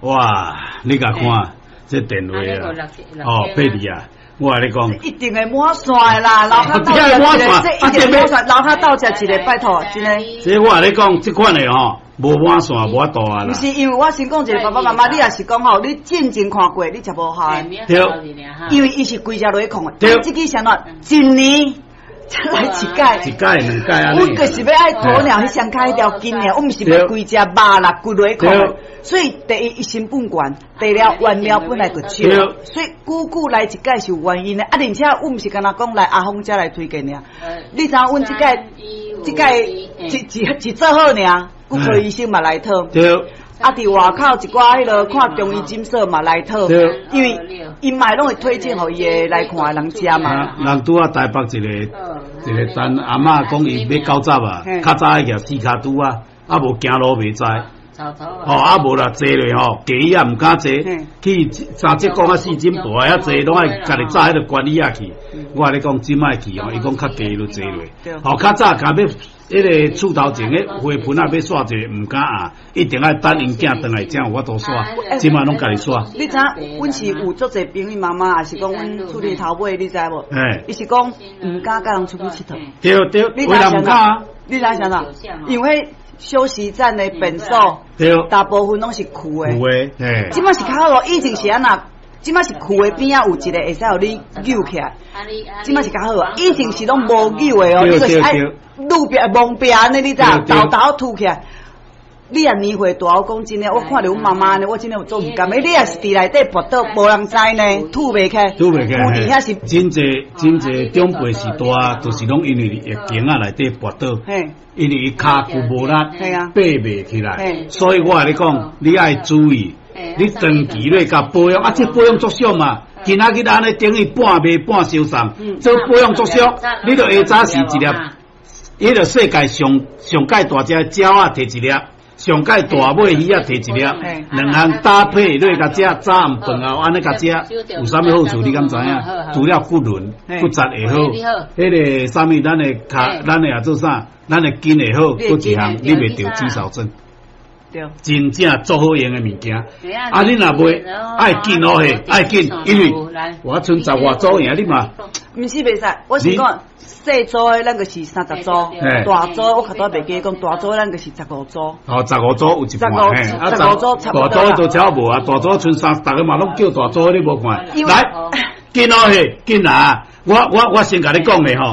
哇，你甲看这电话啊，哦，贝利啊，我甲你讲， 一定会满线的啦，楼下倒食一个，这一定满线，楼下倒食一个，拜托，真的。 这我甲你讲，这款的吼，无满线无法度啊啦。 不是因为我先讲一个爸爸妈妈，你也是讲吼，你进前看过，你才无效。 对。 因为伊是规只落去控的， 对。 这个上了一年。才来一届， 一届两届啊！ 我就是要爱鸵鸟，迄上开迄条筋呢，我毋是要规只肉啦，骨落去控。所以第一成本悬，第二原料本来就少，所以久来一届是有原因的。啊，而且我毋是干那讲来阿峰家来推荐尔，你知影阮这届一做好尔，骨科医生嘛来讨。啊！伫外口一寡迄落看中医诊所嘛来讨，因为因嘛拢会推荐互伊诶来看诶人食嘛。 人拄啊台北一个陈阿嬷讲伊要九十啊，较早迄个四骹拄啊，啊无行路袂知。哦，啊无啦，坐咧吼，鸡也毋敢坐，去三节讲啊四诊部啊，遐坐拢爱家己早迄个管理啊去。我甲你讲，即摆去吼，伊讲较低就坐咧。吼，较早甲要迄个厝头前迄花盆啊，要刷一个毋敢啊，一定要等因囝转来才有法度刷。即摆拢家己刷。 你知影，阮是有足侪朋友妈妈，也是讲阮厝里头尾，你知无？伊是讲毋敢甲人出去佚佗。 对，为人毋敢啊。 你知啥啦？因为休息站的便所，大部分拢是旧的。即摆是较好咯，以前是安那？即摆是旧的边仔有一个会使互你扭起来。即摆是较好啊，以前是拢无扭的哦，你就是爱路边蒙边安尼，你知影？豆凸起来。你也年岁大，我讲真诶，我看着阮妈妈呢，我真诶有做唔甘诶。你也是伫内底跋倒，无人知呢，吐袂起。有伫遐是真侪长辈是大，就是拢因为疫情啊内底跋倒，因为伊骹骨无力，爬袂起来。所以我甲你讲，你爱注意，你长期咧甲保养，啊，这保养作秀嘛。今仔日安尼等于半卖半收送，做保养作秀，你着下早是一粒，迄个世界上界大只鸟啊，摕一粒。上界大尾鱼啊，摕一粒，两项搭配落甲食，早暗饭后安尼甲食，有啥物好处？你敢知影？除了骨轮、骨质会好，迄个啥物咱的也做啥？咱的筋会好，搁一项你袂得肌少症。真正做好用的物件。啊，你若袂爱紧哦嘿，爱紧，因为我剩10外组尔，你嘛。 毋是袂使，我是讲。细组的咱个是30组，大组我较多袂记讲，大组咱个是15组。 哦，15组有一半嘿，啊15组差不多。 大组就超无啊，大组剩大家嘛拢叫大组，你无看。来，紧哦嘿，紧啊！我先甲你讲的吼。